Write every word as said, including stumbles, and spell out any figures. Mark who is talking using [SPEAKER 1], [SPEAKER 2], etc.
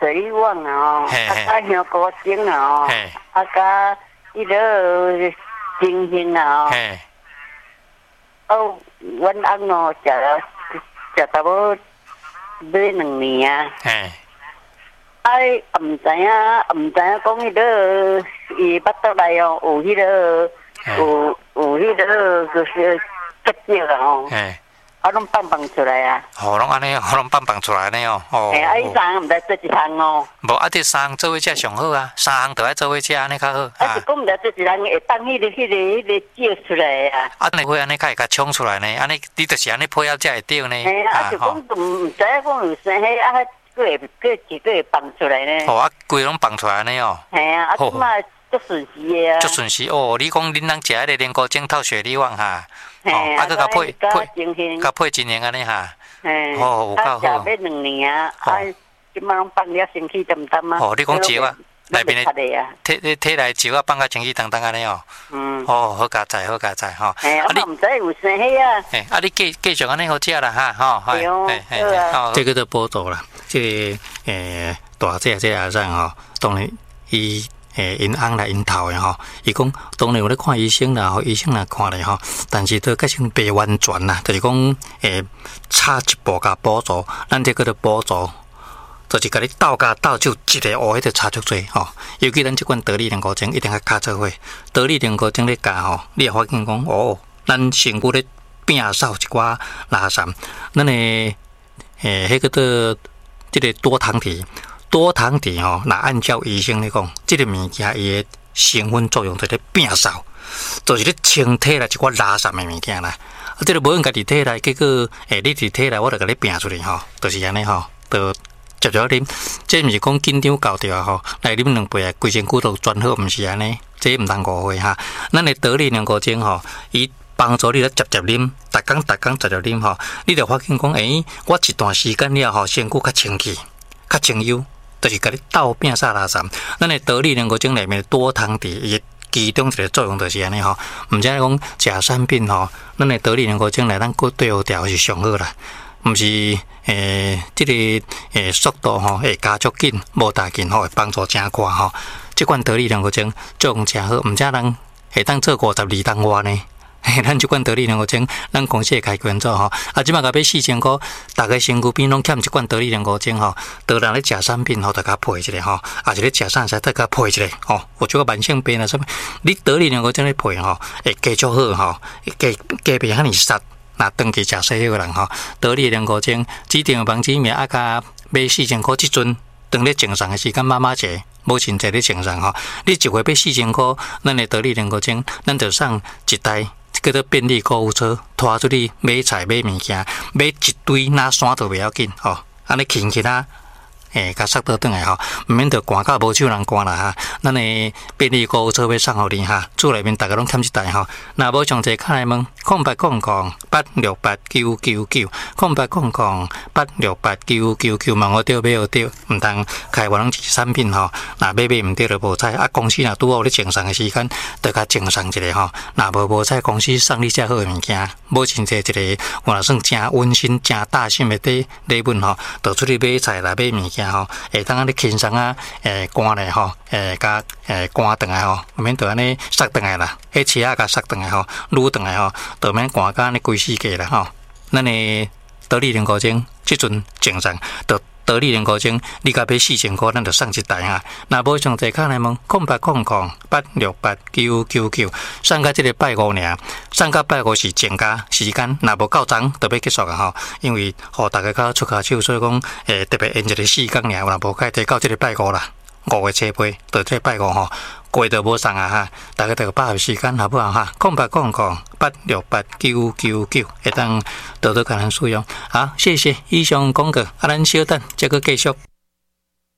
[SPEAKER 1] 水利网哦，啊加香菇精哦，啊加迄个金星啊哦。哦，阮翁哦食食差不多买两年啊。嘿。哎，唔知影，唔知影讲迄个伊巴肚内哦有迄个有有迄个就是结石啊哦。嘿。啊，拢放放出来啊！
[SPEAKER 2] 哦，拢安尼，哦，拢放放出来呢哦。哦。
[SPEAKER 1] 哎，啊，伊三项毋知做一项哦。
[SPEAKER 2] 无啊，这三项做伙食上好啊，三项都爱做伙食，安尼较好。
[SPEAKER 1] 啊，是讲毋知做一项会当迄个、迄个、迄个照出来啊。
[SPEAKER 2] 啊，你会安尼较会甲冲出来呢？安尼你就是安尼配合才会对呢。
[SPEAKER 1] 哎，啊，就讲毋知影讲有生迄啊，佫会佫一个会放出来呢。
[SPEAKER 2] 哦，啊，规拢放出来呢哦。
[SPEAKER 1] 系啊，啊，即马足顺时的啊。
[SPEAKER 2] 足顺时哦，你讲恁人食迄个莲菇精透血力旺哈。哦，啊，佮甲配配，甲配真年安尼哈。
[SPEAKER 1] 嘿，哦，有够好。啊，食要两年啊，啊，即摆拢放了身体淡淡啊。
[SPEAKER 2] 哦，你讲石啊，内面的体体内石啊放甲身体淡淡安尼哦。嗯。哦，好加载，好加载吼。
[SPEAKER 1] 嘿，啊，你毋知有生迄啊？
[SPEAKER 2] 嘿，啊，你继继续安尼好食啦哈，吼。
[SPEAKER 1] 对哦。
[SPEAKER 2] 嘿嘿嘿。这个都补助啦，这个诶大姐这阿婶吼，当然伊。诶，因翁来因头的吼，伊讲当然有咧看医生啦，吼医生来看咧吼，但是都改成白完全啦，就是讲诶差一步甲补助，咱这个的补助，就是甲你斗甲斗就一个乌迄个差足多吼。尤其咱这款得力莲菇精一定要加做伙，得力莲菇精咧加吼，你会发现讲哦，咱身躯咧变少一寡垃圾，咱诶诶迄个的这个多糖体。多糖体吼，那按照医生来讲，这个物件伊的成分作用在咧变少，就是咧清体来一寡垃圾的物件啦。啊，这个无用家己体内，结果诶，你伫体内我著甲你变出来吼，就是安尼吼，就接着啉。这毋是讲紧张搞掉吼，来啉两杯啊，规身躯都转好，毋是安尼，这毋通误会哈。咱的得力莲菇精吼，伊帮助你咧接接啉，逐工逐工接接啉吼，你著发现讲，诶，我一段时间了吼，身躯较清气，较清幽。就是甲你斗变啥垃圾，咱的得力莲菇精里面多糖体伊其中一个作用就是安尼吼，毋知影讲食产品吼，咱的得力莲菇精来咱搁对付掉是上好啦，毋是诶，即、这个诶速度吼会加速紧，无大紧吼会帮助真快吼。即款得力莲菇精作用真好，毋知人会当做五十二吨外呢。嘿，咱即款得力莲菇精，咱公司会开源做吼。啊，即马甲要四千箍，大家身躯边拢欠一罐得力莲菇精吼。得人咧食产品吼，得甲配一个吼，啊是咧食啥时得甲配一个吼。有这个慢性病啊什么，你得力莲菇精咧配吼，会加足好吼，加加袂遐尼杀。那长期食西药人吼，得力莲菇精指定防止面啊，甲买四千箍即阵，当咧正常的时间妈妈者。无真侪咧正常吼，你一回买四千箍，咱的得力莲菇精，咱就送一台。叫做便利购物车，拖出去买菜买物件，买一堆哪山都袂要紧吼，安尼轻轻啊，诶，甲塞倒转来吼，毋免着赶到无手人赶啦哈。咱的便利购物车要送互你哈，厝内面大家拢欠一台吼。若无上侪卡来问，空八空空八六八九九九，空八空空八六八九九九，问我对买有对，毋通开我拢是产品吼。若买买毋对就无采，啊公司若拄好咧正常的时间，着甲正常一下吼。若无无采，公司送你遮好的物件，无真侪一个，我若算真温馨、真大心的礼礼物吼，就出去买菜来买物件。吼，会当安尼轻松啊，诶，赶来吼，诶，甲诶赶转来吼，毋免着安尼塞转来啦，迄车啊甲塞转来吼，撸转来吼，着免赶甲安尼规世界啦吼。咱诶得力莲菇精，即阵正常，着得力莲菇精，你甲买四千箍，咱着送一台哈。若无上侪卡来问，空八空空八六八九九九，送到即个拜五尔，送到拜五是正价时间，若无够长，就要结束啊吼。因为互大家较出骹手，所以讲诶特别延一个时间尔，若无该提到即个拜五啦，五月初八，到即个拜五吼，过就无送啊哈。大家着把握时间好不好哈？空八空空八六八九九九，会当多多甲咱使用。好，谢谢以上广告，啊，咱稍等，再个继续。